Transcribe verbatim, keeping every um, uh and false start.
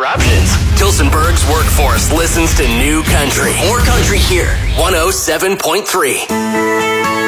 interruptions. Tilsonburg's workforce listens to New Country. More country here. one oh seven point three.